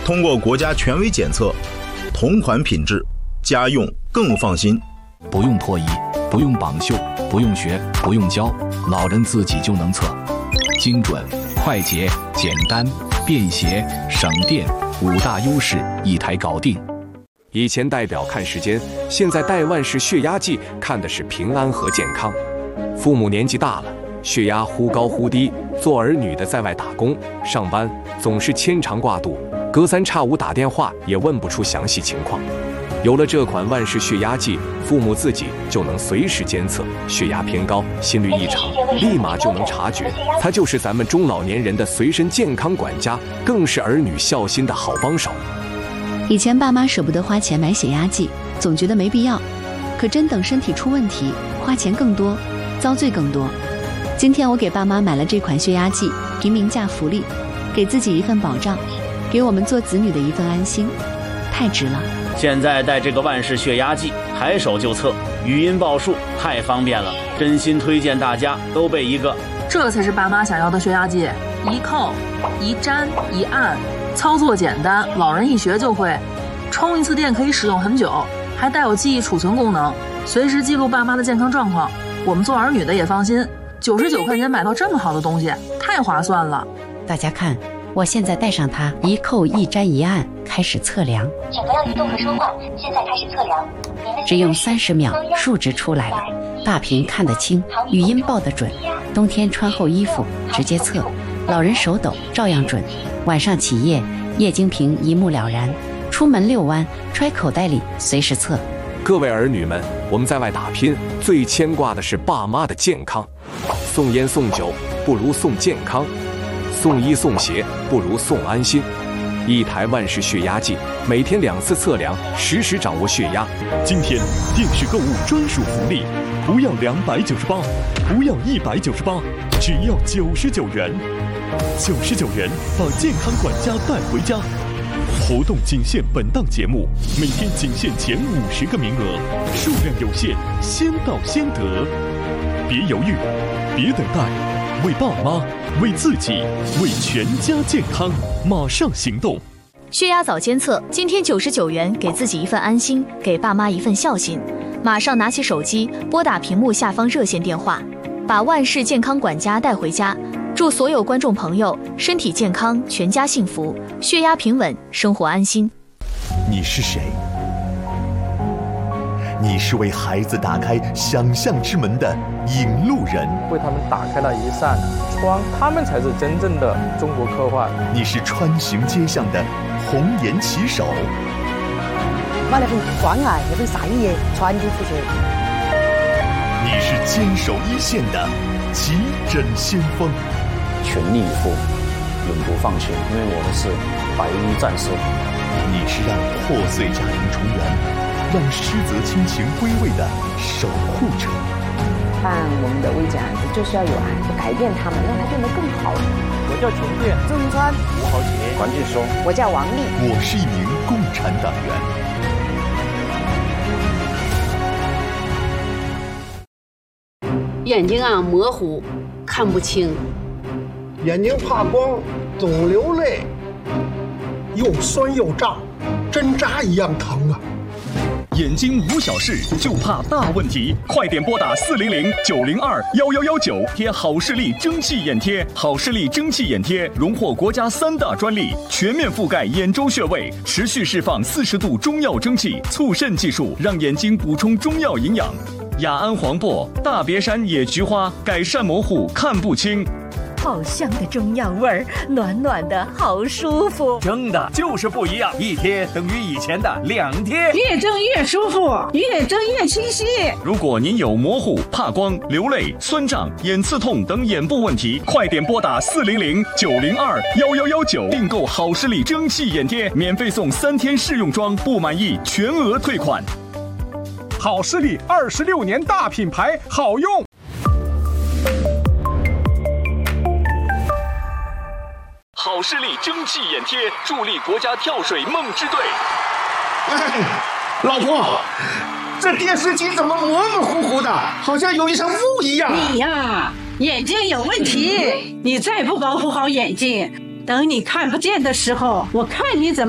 通过国家权威检测，同款品质，家用更放心。 不用脱衣，不用绑袖，不用学，不用教，老人自己就能测，精准、快捷、简单、便携、省电，5大优势一台搞定。 以前戴表看时间，现在戴万氏血压计看的是平安和健康。父母年纪大了，血压忽高忽低，做儿女的在外打工上班，总是牵肠挂肚，隔三差五打电话也问不出详细情况。有了这款万氏血压计，父母自己就能随时监测血压偏高、心率异常，立马就能察觉。它就是咱们中老年人的随身健康管家，更是儿女孝心的好帮手。 以前爸妈舍不得花钱买血压计，总觉得没必要，可真等身体出问题，花钱更多，遭罪更多。今天我给爸妈买了这款血压计，平民价福利，给自己一份保障，给我们做子女的一份安心，太值了。 现在带这个万氏血压计，抬手就测，语音报数，太方便了，真心推荐大家都备一个。 这才是爸妈想要的血压计，一扣、一粘、一按，操作简单，老人一学就会。充一次电可以使用很久，还带有记忆储存功能，随时记录爸妈的健康状况。我们做儿女的也放心，99块钱买到这么好的东西，太划算了。 大家看，我现在带上它，一扣一粘一按，开始测量。 请不要移动和说话，现在开始测量。 只用30秒，数值出来了，大屏看得清，语音报得准。冬天穿厚衣服直接测，老人手抖照样准。晚上起夜，液晶屏一目了然。出门遛弯，揣口袋里随时测。 各位儿女们，我们在外打拼，最牵挂的是爸妈的健康。送烟送酒不如送健康，送衣送鞋不如送安心。一台万氏血压计，每天2次测量，实时掌握血压。 今天电视购物专属福利，不要298，不要198，只要99元。99元把健康管家带回家。活动仅限本档节目，每天仅限前50个名额，数量有限，先到先得。别犹豫，别等待，为爸妈，为自己，为全家健康，马上行动。 血压早监测，今天99元，给自己一份安心，给爸妈一份孝心。马上拿起手机，拨打屏幕下方热线电话，把万氏健康管家带回家。祝所有观众朋友身体健康，全家幸福，血压平稳，生活安心。 你是谁？你是为孩子打开想象之门的引路人， 为他们打开了一扇窗，他们才是真正的中国科幻。 你是穿行街巷的红颜骑手， 把那份关爱、那份善意传递出去。 你是坚守一线的急诊先锋， 全力以赴，永不放弃，因为我们是白衣战士。 你是让破碎家庭重圆，让失责亲情归位的守护者。 办我们的危机案子就是要有爱，改变他们，让它变得更好。 我叫琼建， 周云川， 吴豪杰，管劲松， 我叫王丽， 我是一名共产党员。 眼睛啊模糊，看不清， 眼睛怕光，总流泪，又酸又胀，针扎一样疼啊！ 眼睛无小事，就怕大问题，快点拨打400-902-1119，贴好视力蒸汽眼贴。好视力蒸汽眼贴荣获国家3大专利，全面覆盖眼周穴位，持续释放40度中药蒸汽，促渗技术让眼睛补充中药营养。雅安黄柏、大别山野菊花，改善模糊看不清。 好香的中药味儿，暖暖的好舒服。 蒸的就是不一样，一贴等于以前的2贴， 越蒸越舒服，越蒸越清晰。 如果您有模糊、怕光、流泪、酸胀、眼刺痛等眼部问题，快点拨打400-902-1119，订购好视力蒸汽眼贴，免费送3天试用装，不满意全额退款。 好视力26年大品牌，好用。 好视力蒸汽眼贴助力国家跳水梦之队。 老婆，这电视机怎么模模糊糊的，好像有一层雾一样。 你呀，眼睛有问题，你再不保护好眼睛，等你看不见的时候，我看你怎么